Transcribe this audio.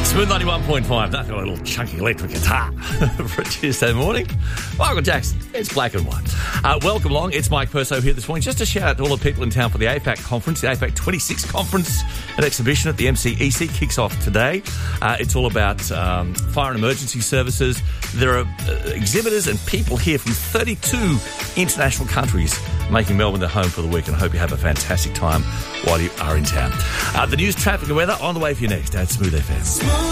Smooth 91.5, nothing like a little chunky electric guitar for a Tuesday morning. Michael Jackson, it's black and white. Welcome along, it's Mike Perso here this morning. Just a shout out to all the people in town for the AFAC conference, the AFAC 26 conference and exhibition at the MCEC kicks off today. It's all about fire and emergency services. There are exhibitors and people here from 32 international countries making Melbourne their home for the week, and I hope you have a fantastic time while you are in town. The news, traffic and weather on the way for you next at Smooth FM.